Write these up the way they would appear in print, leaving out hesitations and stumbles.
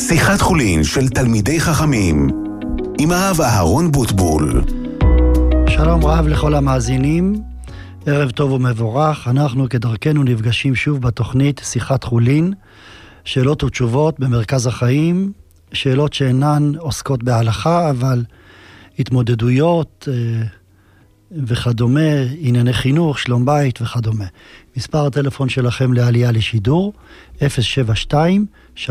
שיחת חולין של תלמידי חכמים עם הרב אהרון בוטבול. שלום רב לכל המאזינים, ערב טוב ומבורך. אנחנו כדרכנו נפגשים שוב בתוכנית שיחת חולין, שאלות ותשובות במרכז החיים, שאלות שאינן עוסקות בהלכה, אבל התמודדויות וכדומה, ענייני חינוך, שלום בית וכדומה. מספר הטלפון שלכם לעלייה לשידור 072-3355-921.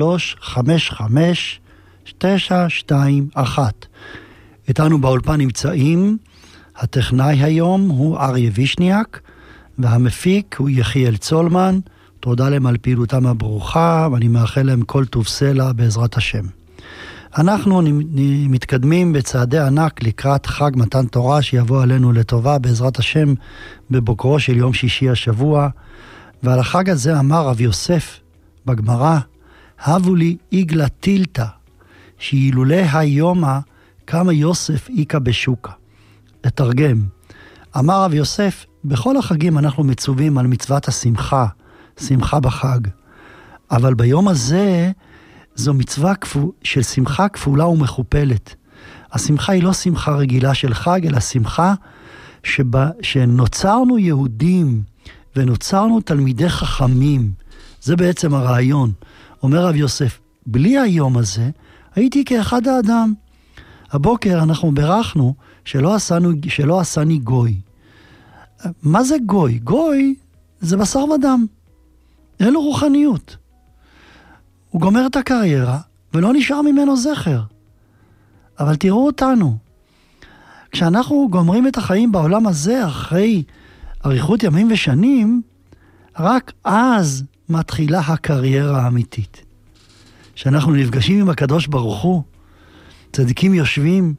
איתנו באולפן נמצאים הטכנאי היום הוא אריה וישניאק, והמפיק הוא יחיאל צולמן. תודה להם על פעילותם הברוכה, ואני מאחל להם כל טוב סלע בעזרת השם. אנחנו מתקדמים בצעדי ענק לקראת חג מתן תורה שיבוא עלינו לטובה בעזרת השם בבוקרו של יום שישי השבוע. ועל החג הזה אמר רב יוסף בגמרא, הבו לי איגלה טילתא, שאילולא היומה כמה יוסף איקה בשוקה. לתרגם, אמר רב יוסף, בכל החגים אנחנו מצווים על מצוות השמחה, שמחה בחג. אבל ביום הזה זו מצווה של שמחה כפולה ומכופלת. השמחה היא לא שמחה רגילה של חג, אלא שמחה שנוצרנו יהודים ונוצרנו תלמידי חכמים. זה בעצם הרעיון. אומר רב יוסף, בלי היום הזה הייתי כאחד האדם. הבוקר אנחנו ברכנו שלא עשני גוי. מה זה גוי? גוי זה בשר ודם. אין לו רוחניות. הוא גומר את הקריירה ולא נשאר ממנו זכר. אבל תראו אותנו. כשאנחנו גומרים את החיים בעולם הזה אחרי אריכות ימים ושנים, רק אז מתחילה הקריירה האמיתית. כשאנחנו נפגשים עם הקדוש ברוך הוא, צדיקים יושבים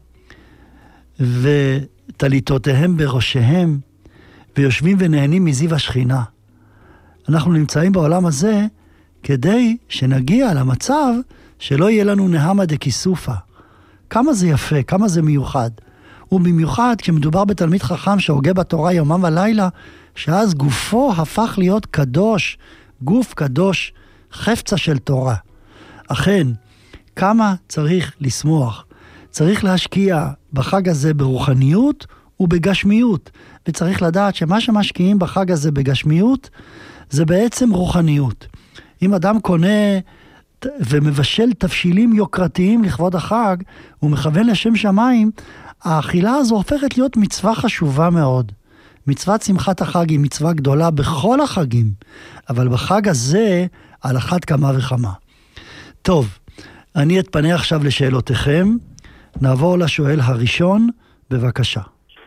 ותליטותיהם בראשיהם ויושבים ונהנים מזיו השכינה. אנחנו נמצאים בעולם הזה כדי שנגיע למצב שלא יהיה לנו נהמה דקיסופה. כמה זה יפה, כמה זה מיוחד. ובמיוחד כשמדובר בתלמיד חכם שהוגה בתורה יומם ולילה, שאז גופו הפך להיות קדוש, גוף קדוש, חפצה של תורה. אכן, כמה צריך לשמוח. צריך להשקיע בחג הזה ברוחניות ובגשמיות. וצריך לדעת שמה שמשקיעים בחג הזה בגשמיות, זה בעצם רוחניות. אם אדם קונה ומבשל תבשילים יוקרתיים לכבוד החג, הוא מכוון לשם שמיים, האכילה הזו הופכת להיות מצווה חשובה מאוד. מצוות שמחת החג היא מצווה גדולה בכל החגים, אבל בחג הזה על אחת כמה וכמה. טוב, אני אתפנה עכשיו לשאלותיכם. נעבור לשואל הראשון, בבקשה.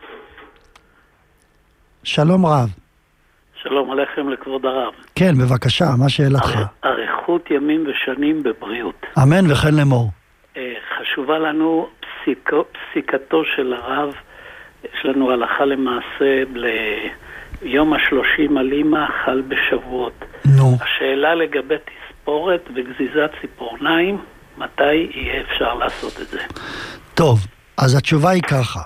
שלום רב. שלום עליכם לכבוד הרב. כן, בבקשה, מה שאלתך? אריכות ימים ושנים בבריאות. אמן וכן לאמור. חשובה לנו פסיקתו של הרב. יש לנו הלכה למעשה ליום ה-30 עלימה חל בשבועות. נו. השאלה לגבי תספורת וגזיזת ציפורניים, מתי יהיה אפשר לעשות את זה? טוב, אז התשובה היא ככה.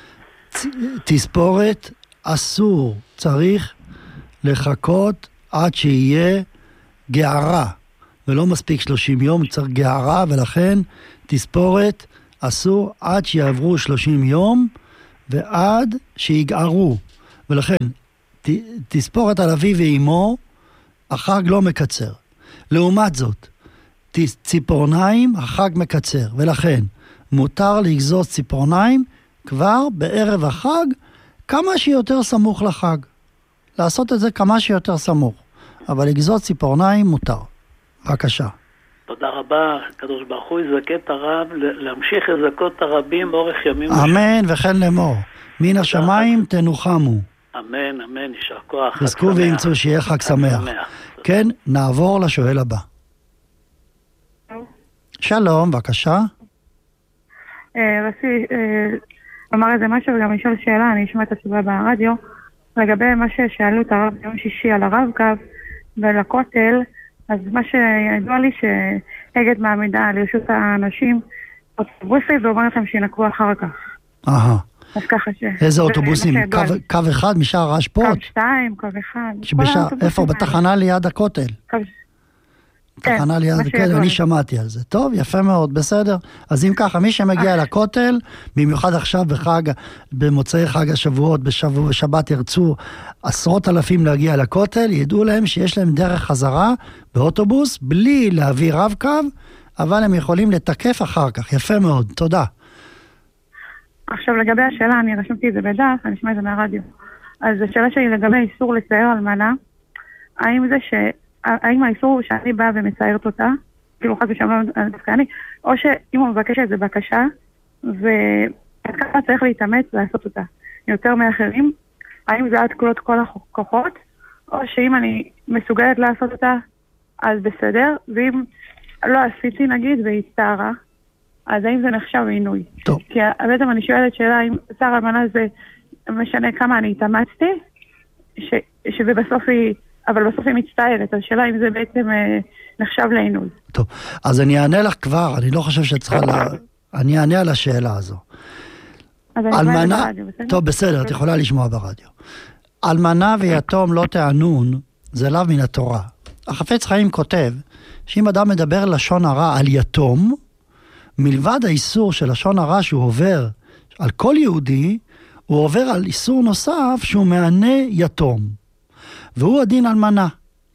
תספורת אסור, צריך לחכות עד שיהיה גערה, ולא מספיק 30 יום, צריך גערה, ולכן תספורת אסור עד שיעברו 30 יום, ועד שיגערו. ולכן, תספורת על אבי ואימו, החג לא מקצר. לעומת זאת, ציפורניים, החג מקצר, ולכן מותר לגזוז ציפורניים כבר בערב החג, כמה שיותר סמוך לחג. לעשות את זה כמה שיותר סמוך. אבל לגזוז ציפורניים מותר. בבקשה. תודה רבה, הקדוש ברוך הוא יזכה את הרב, להמשיך לזכות את הרבים באורך ימים. אמן וכן לאמור. מן השמיים תנוחמו. אמן, אמן, יישר כוח. חזקו וימצאו שיהיה חג שמח. כן, נעבור לשואל הבא. שלום, בבקשה. רציתי לומר איזה משהו וגם לשאול שאלה, אני אשמע את התשובה ברדיו, לגבי מה ששאלו את הרב ביום שישי על הרב-קו ולכותל, אז מה שידוע לי שאגד מעמידה לרשות האנשים אוטובוסים ואומר לכם שינקבו אחר כך. אז ככה איזה אוטובוסים? קו אחד משער האשפות? קו 2, קו 1. איפה? בתחנה ליד הכותל? תחנה ליד, כן, אני שמעתי על זה. טוב, יפה מאוד, בסדר. אז אם ככה, מי שמגיע לכותל, במיוחד עכשיו במוצאי חג השבועות, בשבת ירצו עשרות אלפים להגיע לכותל, ידעו להם שיש להם דרך חזרה באוטובוס, בלי להביא רב-קו, אבל הם יכולים לתקף אחר כך. יפה מאוד, תודה. עכשיו לגבי השאלה, אני רשמתי את זה בדף, אני אשמע את זה מהרדיו. אז השאלה שלי לגבי איסור לצייר אלמנה, האם האיסור הוא שאני באה ומציירת אותה, כאילו חד ושמלון דווקא אני, או שאם הוא מבקש את זה בקשה, ועד כמה צריך להתאמץ לעשות אותה יותר מאחרים, האם זה עד כלות כל הכוחות, או שאם אני מסוגלת לעשות אותה, אז בסדר, ואם לא עשיתי נגיד והיא הצטערה, אז האם זה נחשב עינוי? טוב. כי בעצם אני שואלת שאלה אם שר אלמנה זה משנה כמה אני התאמצתי, שבסוף היא, אבל בסוף היא מצטערת, אז שאלה אם זה בעצם נחשב לעינוי. טוב, אז אני אענה לך כבר, אני לא חושב שצריכה אני אענה על השאלה הזו. אז אני אשמע את זה ברדיו, בסדר? טוב, בסדר, את יכולה לשמוע ברדיו. אלמנה ויתום לא תענון, זה לאו מן התורה. החפץ חיים כותב, שאם אדם מדבר לשון הרע על יתום, מלבד האיסור של לשון הרע שהוא עובר על כל יהודי, הוא עובר על איסור נוסף שהוא מענה יתום. והוא הדין אלמנה.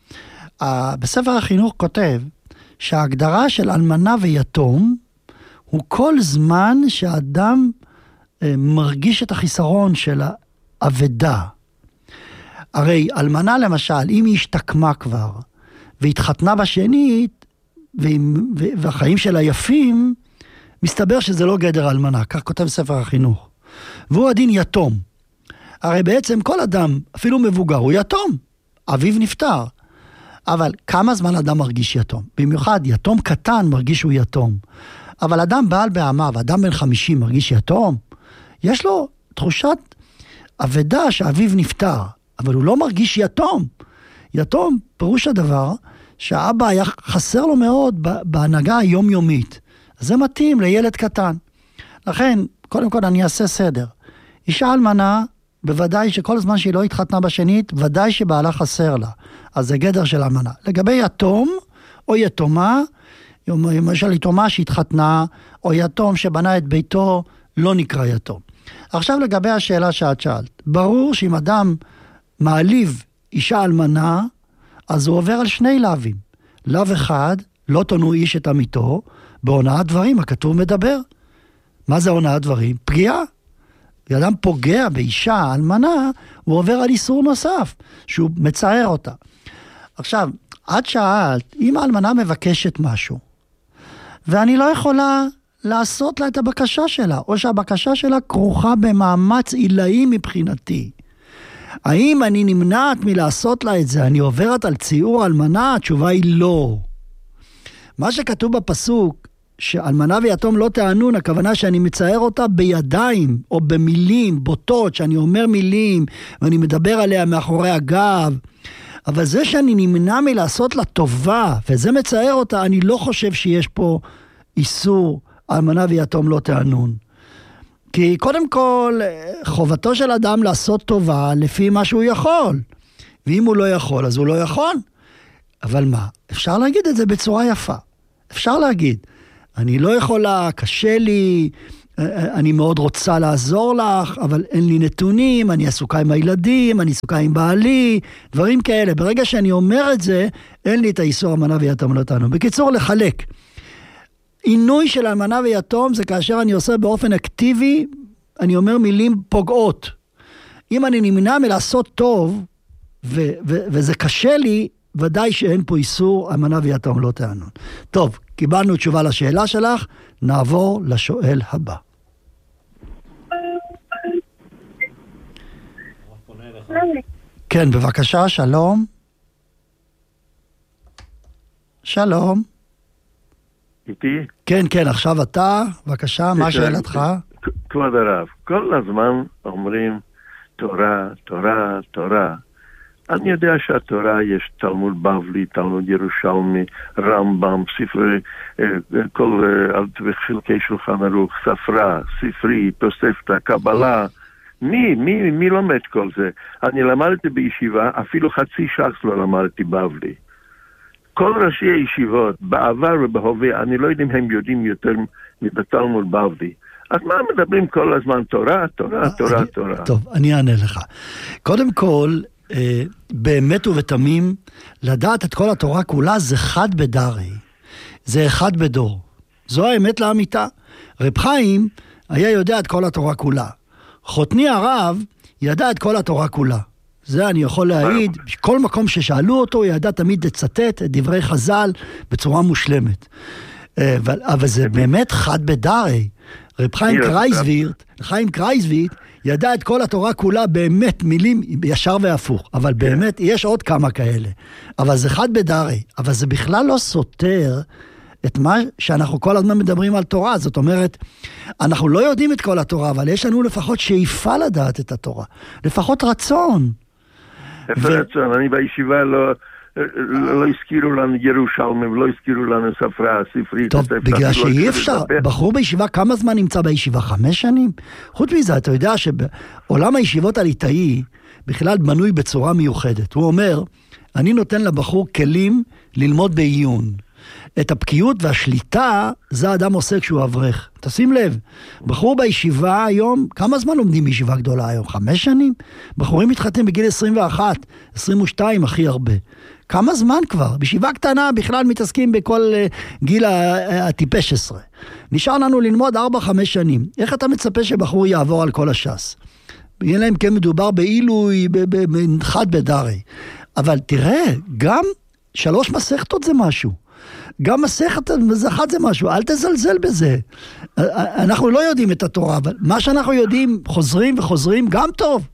בספר החינוך כותב שההגדרה של אלמנה ויתום הוא כל זמן שהאדם מרגיש את החיסרון של האבדה. הרי אלמנה למשל, אם היא השתקמה כבר והתחתנה בשנית והחיים שלה יפים, מסתבר שזה לא גדר אלמנה, כך כותב ספר החינוך. והוא הדין יתום. הרי בעצם כל אדם, אפילו מבוגר, הוא יתום. אביו נפטר. אבל כמה זמן אדם מרגיש יתום? במיוחד יתום קטן מרגיש שהוא יתום. אבל אדם בעל בעמיו, אדם בן 50 מרגיש יתום, יש לו תחושת אבדה שאביו נפטר, אבל הוא לא מרגיש יתום. יתום, פירוש הדבר, שהאבא היה חסר לו מאוד בהנהגה היומיומית. זה מתאים לילד קטן. לכן, קודם כל אני אעשה סדר. אישה אלמנה, בוודאי שכל זמן שהיא לא התחתנה בשנית, ודאי שבעלה חסר לה. אז זה גדר של אלמנה. לגבי יתום או יתומה, למשל יתומה שהתחתנה, או יתום שבנה את ביתו, לא נקרא יתום. עכשיו לגבי השאלה שאת שאלת. ברור שאם אדם מעליב אישה אלמנה, אז הוא עובר על שני לאווים. לאו אחד, לא תונו איש את עמיתו, בהונאת דברים, הכתוב מדבר. מה זה הונאת דברים? פגיעה. אדם פוגע באישה אלמנה, הוא עובר על איסור נוסף, שהוא מצער אותה. עכשיו, עד שאלת, אם האלמנה מבקשת משהו, ואני לא יכולה לעשות לה את הבקשה שלה, או שהבקשה שלה כרוכה במאמץ עילאי מבחינתי, האם אני נמנעת מלעשות לה את זה? אני עוברת על ציור אלמנה? התשובה היא לא. מה שכתוב בפסוק, שאלמנה ויתום לא תענון, הכוונה שאני מצייר אותה בידיים, או במילים בוטות, שאני אומר מילים, ואני מדבר עליה מאחורי הגב, אבל זה שאני נמנע מלעשות לה טובה, וזה מצייר אותה, אני לא חושב שיש פה איסור, אלמנה ויתום לא תענון. כי קודם כל, חובתו של אדם לעשות טובה לפי מה שהוא יכול. ואם הוא לא יכול, אז הוא לא יכול. אבל מה? אפשר להגיד את זה בצורה יפה. אפשר להגיד, אני לא יכולה, קשה לי, אני מאוד רוצה לעזור לך, אבל אין לי נתונים, אני עסוקה עם הילדים, אני עסוקה עם בעלי, דברים כאלה. ברגע שאני אומר את זה, אין לי את האיסור אלמנה ויתום לא תענון. בקיצור, לחלק. עינוי של אלמנה ויתום זה כאשר אני עושה באופן אקטיבי, אני אומר מילים פוגעות. אם אני נמנע מלעשות טוב, וזה קשה לי, ודאי שאין פה איסור, אלמנה ויתום לא תענון. טוב, קיבלנו תשובה לשאלה שלך, נעבור לשואל הבא. כן, בבקשה, שלום. שלום. איתי? כן, כן, עכשיו אתה, בבקשה, מה שאלתך? כבוד הרב, כל הזמן אומרים תורה, תורה, תורה. אני יודע שהתורה יש תלמוד בבלי, תלמוד ירושלמי, רמב"ם, ספרי, כל חלקי שולחן ערוך, ספרה, ספרי, תוספתא, קבלה. מי לומד כל זה? אני למדתי בישיבה, אפילו חצי שעה לא למדתי בבלי. כל ראשי הישיבות, בעבר ובהווה, אני לא יודע אם הם יודעים יותר מתלמוד בבלי. אז מה מדברים כל הזמן? תורה, תורה, תורה, תורה. טוב, אני אענה לך. קודם כל, באמת ובתמים, לדעת את כל התורה כולה זה חד בדרי. זה אחד בדור. זו האמת לאמיתה. רב חיים היה יודע את כל התורה כולה. חותני הרב ידע את כל התורה כולה. זה אני יכול להעיד, כל מקום ששאלו אותו, ידע תמיד לצטט את דברי חז"ל בצורה מושלמת. אבל זה באמת חד בדרי. רב חיים קרייזווירט ידע את כל התורה כולה באמת מילים ישר והפוך. אבל באמת יש עוד כמה כאלה. אבל זה חד בדרי. אבל זה בכלל לא סותר את מה שאנחנו כל הזמן מדברים על תורה. זאת אומרת, אנחנו לא יודעים את כל התורה, אבל יש לנו לפחות שאיפה לדעת את התורה. לפחות רצון. איפה רצון? אני בישיבה לא הזכירו לנו ירושלמים, לא הזכירו לנו ספרית. טוב, בגלל שאי אפשר, בחור בישיבה, כמה זמן נמצא בישיבה? 5 שנים? חוץ מזה, אתה יודע שבעולם הישיבות הליטאי, בכלל בנוי בצורה מיוחדת. הוא אומר, אני נותן לבחור כלים ללמוד בעיון. את הבקיאות והשליטה, זה אדם עושה כשהוא אברך. תשים לב, בחור בישיבה היום, כמה זמן לומדים בישיבה גדולה היום? 5 שנים? בחורים מתחתנים בגיל 21, 22 הכי הרבה. כמה זמן כבר? בישיבה קטנה בכלל מתעסקים בכל גיל הטיפש 10. נשאר לנו ללמוד 4-5 שנים. איך אתה מצפה שבחור יעבור על כל הש"ס? יהיה להם כן מדובר בעילוי, חד בדרי. אבל תראה, גם 3 מסכתות זה משהו. גם מסכת מזחת זה משהו, אל תזלזל בזה. אנחנו לא יודעים את התורה, אבל מה שאנחנו יודעים, חוזרים וחוזרים, גם טוב.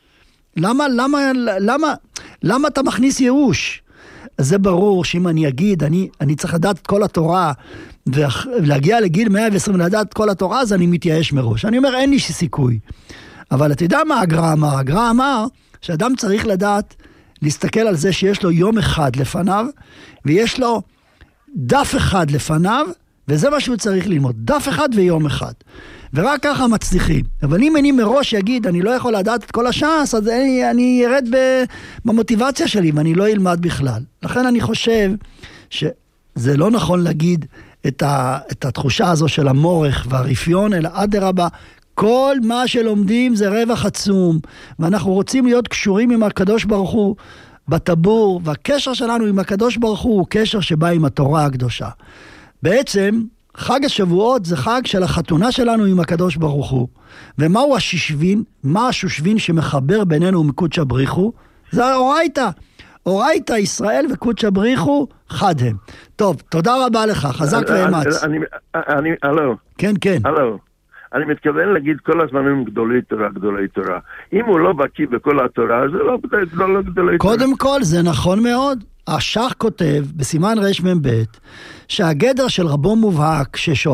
למה אתה מכניס ייאוש? זה ברור שאם אני אגיד, אני צריך לדעת את כל התורה, ולהגיע לגיל 120 לדעת את כל התורה, אז אני מתייאש מראש. אני אומר, אין לי סיכוי. אבל אתה יודע מה הגר"א אמר? הגר"א אמר שאדם צריך לדעת, להסתכל על זה שיש לו יום אחד לפניו, ויש לו דף אחד לפניו, וזה מה שהוא צריך ללמוד. דף אחד ויום אחד. ורק ככה מצליחים. אבל אם אני מראש יגיד, אני לא יכול לדעת את כל הש"ס, אז אני ירד במוטיבציה שלי, ואני לא אלמד בכלל. לכן אני חושב שזה לא נכון להגיד את התחושה הזו של המורך והרפיון, אלא אדרבה, כל מה שלומדים זה רווח עצום, ואנחנו רוצים להיות קשורים עם הקדוש ברוך הוא, בטבור, והקשר שלנו עם הקדוש ברוך הוא קשר שבא עם התורה הקדושה. בעצם, חג השבועות זה חג של החתונה שלנו עם הקדוש ברוך הוא. ומהו השושבין? מה השושבין שמחבר בינינו ומקודשא בריחו? זה האורייתא. אורייתא ישראל וקודשא בריחו חד הם. טוב, תודה רבה לך, חזק ואמץ. הלו. כן, כן. הלו. אני מתכוון להגיד כל הזמן הם גדולי תורה, גדולי תורה. אם הוא לא בקיא בכל התורה, זה לא גדולי תורה. קודם כל, זה נכון מאוד. השח כותב בסימן רמ"ב, שהגדר של רבו מובהק,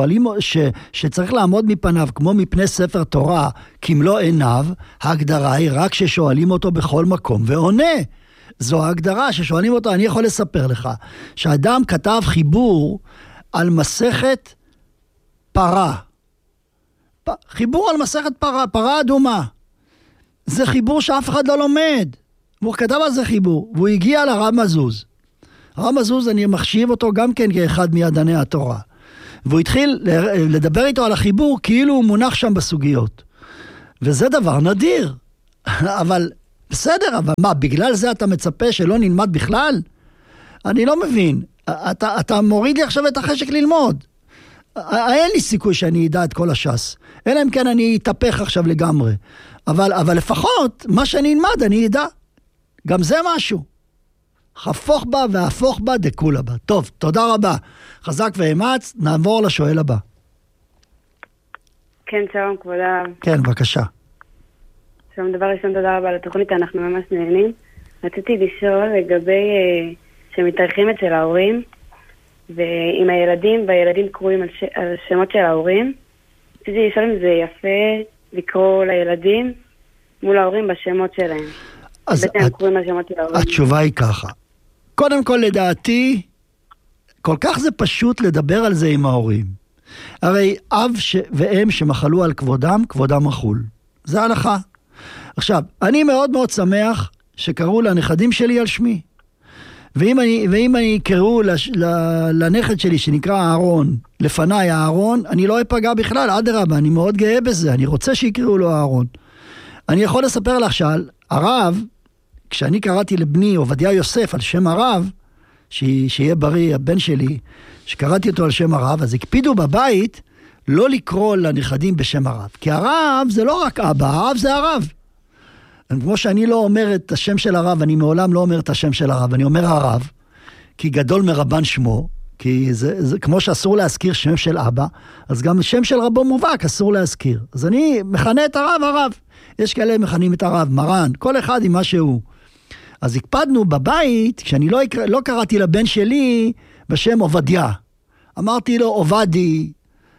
שצריך לעמוד מפניו כמו מפני ספר תורה, כמלוא עיניו, ההגדרה היא רק ששואלים אותו בכל מקום ועונה. זו ההגדרה ששואלים אותו. אני יכול לספר לך, שאדם כתב חיבור על מסכת פרה. חיבור על מסכת פרה אדומה. זה חיבור שאף אחד לא לומד. והוא כתב על זה חיבור, והוא הגיע לרב מזוז. הרב מזוז, אני מחשיב אותו גם כן כאחד מידעני התורה. והוא התחיל לדבר איתו על החיבור, כאילו הוא מונח שם בסוגיות. וזה דבר נדיר. אבל בסדר, אבל מה, בגלל זה אתה מצפה שלא נלמד בכלל? אני לא מבין. אתה מוריד לי עכשיו את החשק ללמוד. אין לי סיכוי שאני אדע את כל הש"ס. אלא אם כן אני אתהפך עכשיו לגמרי. אבל לפחות, מה שאני אלמד, אני אדע. גם זה משהו. חפוך בה והפוך בה דקולה בה. טוב, תודה רבה. חזק ואמץ, נעבור לשואל הבא. כן, שלום, כבוד הרב. כן, בבקשה. שלום, דבר ראשון, תודה רבה על התוכנית, אנחנו ממש נהנים. רציתי לשאול לגבי שמתארחים אצל ההורים, ועם הילדים, והילדים קרואים על שמות של ההורים. רציתי לשאול אם זה יפה לקרוא לילדים מול ההורים בשמות שלהם. אז התשובה היא ככה. קודם כל, לדעתי, כל כך זה פשוט לדבר על זה עם ההורים. הרי אב ואם שמחלו על כבודם, כבודם מחול. זה הלכה. עכשיו, אני מאוד מאוד שמח שקראו לנכדים שלי על שמי. ואם אני יקראו לנכד שלי שנקרא אהרון, לפניי אהרון, אני לא אפגע בכלל, אדרבה, אני מאוד גאה בזה, אני רוצה שיקראו לו אהרון. אני יכול לספר לך שעל הרב, כשאני קראתי לבני עובדיה יוסף על שם הרב, שיהיה בריא הבן שלי, שקראתי אותו על שם הרב, אז הקפידו בבית לא לקרוא לנכדים בשם הרב. כי הרב זה לא רק אבא, הרב זה הרב. כמו שאני לא אומר את השם של הרב, אני מעולם לא אומר את השם של הרב, אני אומר הרב, כי גדול מרבן שמו, כי זה כמו שאסור להזכיר שם של אבא, אז גם שם של רבו מובהק אסור להזכיר. אז אני מכנה את הרב, הרב. יש כאלה מכנים את הרב, מרן, כל אחד עם מה שהוא. אז הקפדנו בבית, כשאני לא קראתי לבן שלי בשם עובדיה. אמרתי לו עובדי,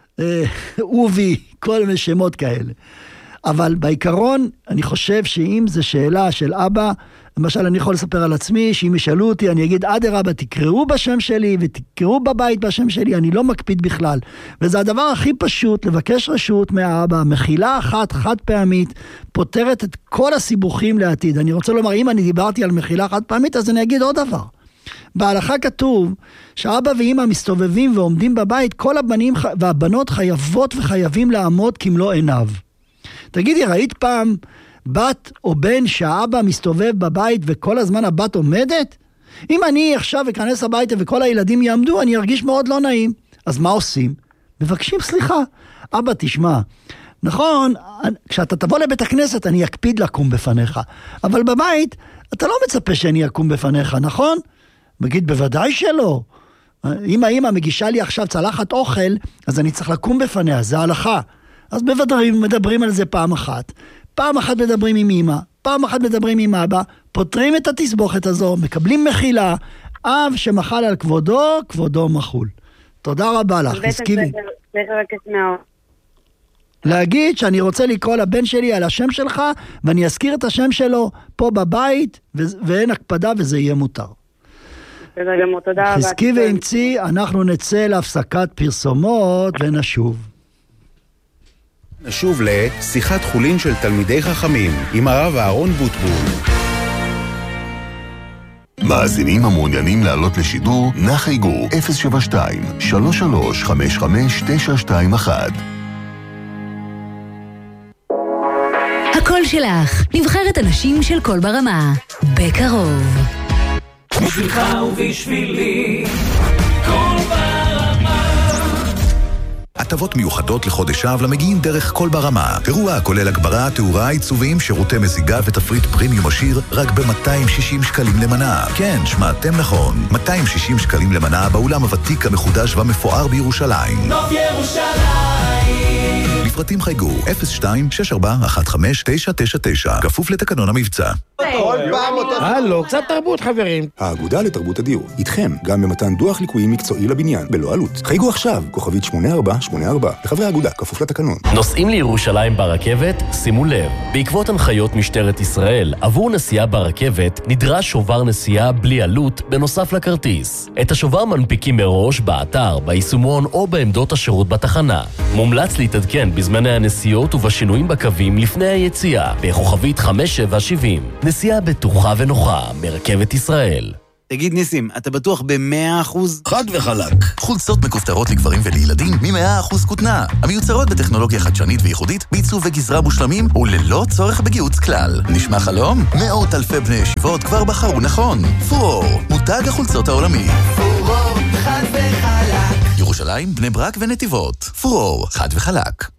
אובי, כל מיני שמות כאלה. אבל בעיקרון, אני חושב שאם זו שאלה של אבא, למשל אני יכול לספר על עצמי, שאם ישאלו אותי, אני אגיד, אדרבה, תקראו בשם שלי, ותקראו בבית בשם שלי, אני לא מקפיד בכלל. וזה הדבר הכי פשוט, לבקש רשות מהאבא, מחילה אחת, חד פעמית, פותרת את כל הסיבוכים לעתיד. אני רוצה לומר, אם אני דיברתי על מחילה חד פעמית, אז אני אגיד עוד דבר. בהלכה כתוב, שאבא ואמא מסתובבים ועומדים בבית, כל הבנים והבנות חייבות וחייבים לעמוד כמלוא עיניו. תגידי, ראית פעם בת או בן שהאבא מסתובב בבית וכל הזמן הבת עומדת? אם אני עכשיו אכנס הביתה וכל הילדים יעמדו, אני ארגיש מאוד לא נעים. אז מה עושים? מבקשים סליחה. אבא, תשמע, נכון, כשאתה תבוא לבית הכנסת אני אקפיד לקום בפניך, אבל בבית אתה לא מצפה שאני אקום בפניך, נכון? מגיד, בוודאי שלא. אם האמא מגישה לי עכשיו צלחת אוכל, אז אני צריך לקום בפניה, זה הלכה. אז מדברים על זה פעם אחת מדברים עם אמא, פעם אחת מדברים עם אבא, פותרים את התסבוכת הזו, מקבלים מחילה, אב שמחל על כבודו, כבודו מחול. תודה רבה לך, הסכימי. להגיד שאני רוצה לקרוא לבן שלי על השם שלך, ואני אזכיר את השם שלו פה בבית, ואין הקפדה וזה יהיה מותר. תודה רבה. חזקי ואמצי, אנחנו נצא להפסקת פרסומות ונשוב. נשוב לשיחת חולין של תלמידי חכמים עם הרב אהרון בוטבול. מאזינים המעוניינים לעלות לשידור, נחייגו 072-3355-921. הקול שלך, נבחרת הנשים של קול ברמה, בקרוב. בשבילך ובשבילי, קול ברמה. הטבות מיוחדות לחודש אב למגיעים דרך קול ברמה. אירוע הכולל הגברה, תאורה, עיצובים, שירותי מזיגה ותפריט פרימיום עשיר רק ב-260 שקלים למנה. כן, שמעתם נכון. 260 שקלים למנה באולם הוותיק המחודש והמפואר בירושלים. נוף ירושלים. לפרטים חייגו 02-6415-999, כפוף לתקנון המבצע. הלו, קצת תרבות חברים. האגודה לתרבות הדיור, איתכם גם במתן דוח ליקויים מקצועי לבניין, בלא עלות. חייגו עכשיו, כוכבית 8484, לחברי האגודה, כפוף לתקנון. נוסעים לירושלים ברכבת? שימו לב, בעקבות הנחיות משטרת ישראל, עבור נסיעה ברכבת נדרש שובר נסיעה בלי עלות בנוסף לכרטיס. את השובר מנפיקים מראש באתר, ביישומון או בעמדות השירות בתחנה. מומלץ להתעדכן בזמני הנסיעות ובשינויים בקווים לפני היציאה, בכוכבית 5770. נסיעה בטוחה ונוחה מרכבת ישראל. תגיד ניסים, אתה בטוח ב-100%? חד וחלק. חולצות מכופתרות לגברים ולילדים מ-100% כותנה. המיוצרות בטכנולוגיה חדשנית וייחודית, בעיצוב וגזרה מושלמים וללא צורך בגיוץ כלל. נשמע חלום? מאות אלפי בני ישיבות כבר בחרו נכון. פורור, מותג החולצות העולמי. פורור, חד וחלק. ירושלים, בני ברק ונתיבות. פורור, חד וחלק.